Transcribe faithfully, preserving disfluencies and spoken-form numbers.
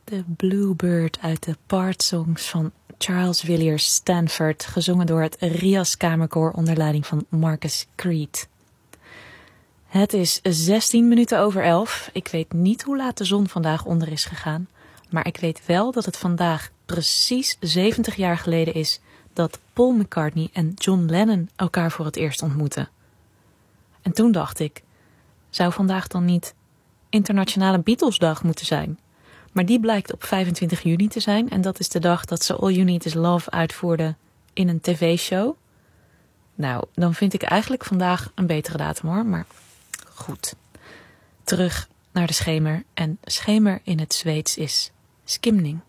de Bluebird uit de Part Songs van Charles Villiers Stanford, gezongen door het Rias Kamerkoor onder leiding van Marcus Creed. Het is zestien minuten over elf. Ik weet niet hoe laat de zon vandaag onder is gegaan, maar ik weet wel dat het vandaag precies zeventig jaar geleden is dat Paul McCartney en John Lennon elkaar voor het eerst ontmoetten. En toen dacht ik, zou vandaag dan niet Internationale Beatlesdag moeten zijn? Maar die blijkt op vijfentwintig juni te zijn en dat is de dag dat ze All You Need Is Love uitvoerden in een tv-show. Nou, dan vind ik eigenlijk vandaag een betere datum hoor, maar goed. Terug naar de schemer en schemer in het Zweeds is skimning.